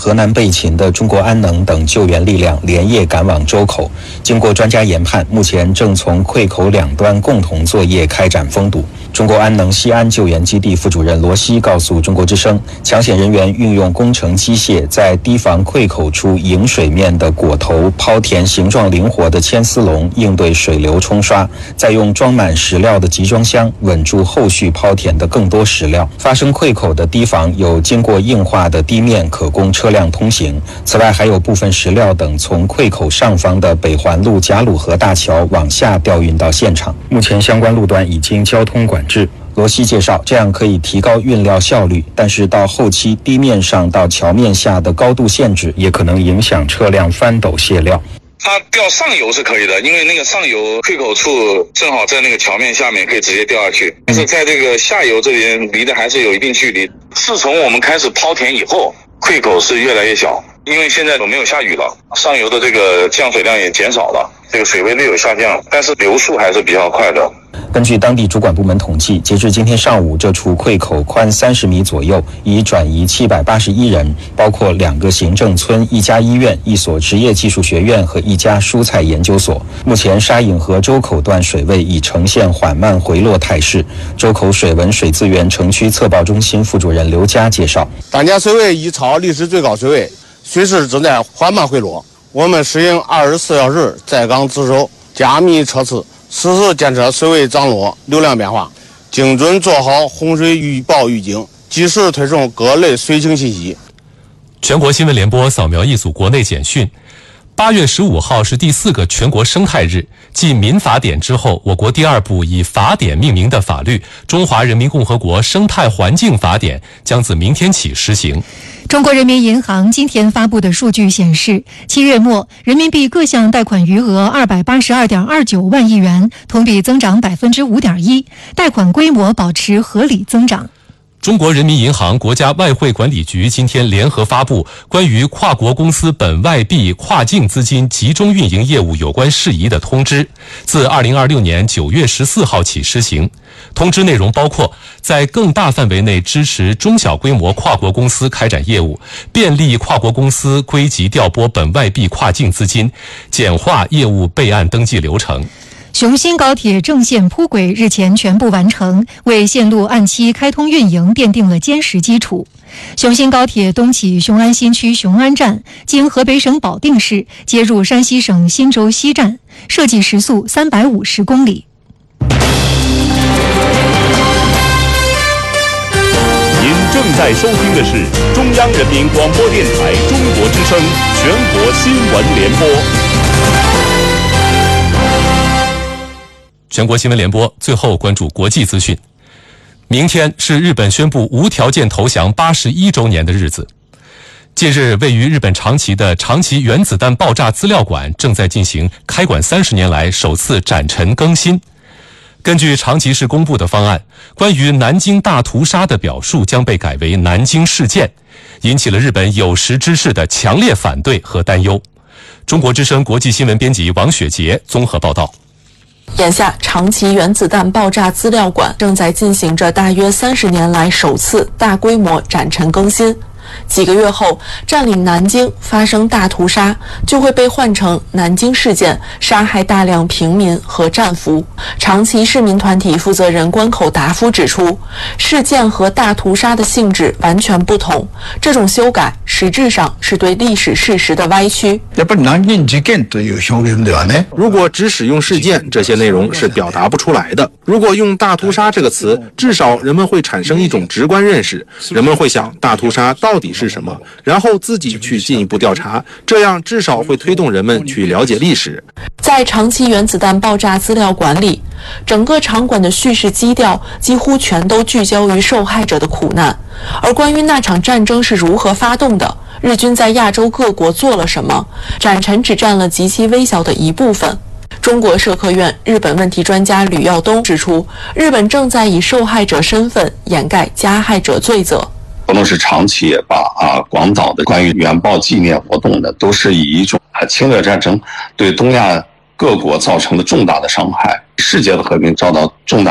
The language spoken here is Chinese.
河南备勤的中国安能等救援力量连夜赶往周口。经过专家研判，目前正从溃口两端共同作业开展封堵。中国安能西安救援基地副主任罗西告诉中国之声，抢险人员运用工程机械在堤防溃口处迎水面的果头抛填形状灵活的铅丝笼，应对水流冲刷，再用装满石料的集装箱稳住后续抛填的更多石料。发生溃口的堤防有经过硬化的地面，可供车辆通行。此外，还有部分石料等从溃口上方的北环路贾鲁河大桥往下调运到现场。目前相关路段已经交通管制。罗西介绍，这样可以提高运料效率，但是到后期地面上到桥面下的高度限制也可能影响车辆翻斗卸料。 它调上游是可以的，因为那个上游溃口处正好在那个桥面下面，可以直接掉下去。但是在这个下游这边离得还是有一定距离。自从我们开始抛填以后，溃口是越来越小，因为现在都没有下雨了，上游的这个降水量也减少了，这个水位略有下降，但是流速还是比较快的。 根据当地主管部门统计，截至今天上午，这处溃口宽30米左右，已转移781人，包括2个行政村、1家医院、1所职业技术学院和1家蔬菜研究所。目前沙引河周口段水位已呈现缓慢回落态势。周口水文水资源城区测报中心副主任刘佳介绍， 当前水位已超历史最高水位，水势正在缓慢回落。我们实行24小时在岗值守，加密测试，实时监测水位涨落、流量变化，精准做好洪水预报预警，及时推送各类水情信息。 全国新闻联播扫描一组国内简讯。8月15号是第4个全国生态日，继民法典之后，我国第2部以法典命名的法律《中华人民共和国生态环境法典》将自明天起施行。 中国人民银行今天发布的数据显示，7月末人民币各项贷款余额282.29万亿元，同比增长5.1%，贷款规模保持合理增长。 中国人民银行、国家外汇管理局今天联合发布关于跨国公司本外币跨境资金集中运营业务有关事宜的通知，自2026年9月14号起施行。通知内容包括在更大范围内支持中小规模跨国公司开展业务，便利跨国公司归集调拨本外币跨境资金，简化业务备案登记流程。 雄新高铁正线铺轨日前全部完成，为线路按期开通运营奠定了坚实基础。雄新高铁东起雄安新区雄安站，经河北省保定市，接入山西省忻州西站，设计时速350公里。 您正在收听的是中央人民广播电台中国之声全国新闻联播。 全国新闻联播，最后关注国际资讯。明天是日本宣布无条件投降81周年的日子。近日，位于日本长崎的长崎原子弹爆炸资料馆正在进行开馆30年来首次展陈更新。根据长崎市公布的方案，关于南京大屠杀的表述将被改为南京事件，引起了日本有识之士的强烈反对和担忧。中国之声国际新闻编辑王雪杰综合报道。 眼下，长崎原子弹爆炸资料馆正在进行着大约30年来首次大规模展陈更新。几个月后，占领南京发生大屠杀就会被换成南京事件，杀害大量平民和战俘。长崎市民团体负责人关口达夫指出，事件和大屠杀的性质完全不同，这种修改实质上是对历史事实的歪曲。 如果只使用事件，这些内容是表达不出来的。如果用大屠杀这个词，至少人们会产生一种直观认识，人们会想大屠杀到底是什么，然后自己去进一步调查，这样至少会推动人们去了解历史。 在长崎原子弹爆炸资料馆里，整个场馆的叙事基调几乎全都聚焦于受害者的苦难，而关于那场战争是如何发动的，日军在亚洲各国做了什么，展陈只占了极其微小的一部分。中国社科院日本问题专家吕耀东指出，日本正在以受害者身份掩盖加害者罪责。 不论是长崎也罢广岛的关于原爆纪念活动的，都是以一种侵略战争对东亚各国造成的重大的伤害，世界的和平遭到重大